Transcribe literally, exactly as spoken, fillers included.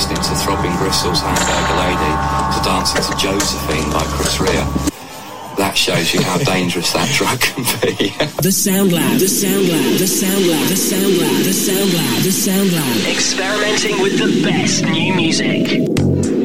listening to Throbbing Bristles' Hamburger Lady to dancing to Josephine by Chris Rea. That shows you how dangerous that drug can be. The Sound Lab, the Sound Lab, the Sound Lab, the Sound Lab, the Sound Lab, the Sound Lab. Experimenting with the best new music.